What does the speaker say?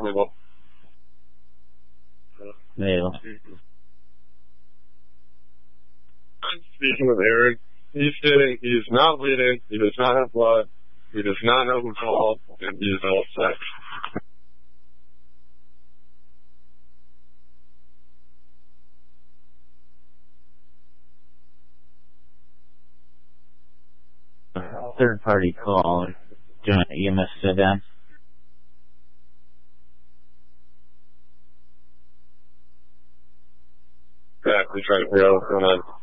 Army. Male. I'm speaking with Eric. He's sitting, he is not bleeding, he does not have blood, he does not have alcohol, and he is all sex. Third party call. Joint EMS sit down. Exactly, trying to figure out what's going on.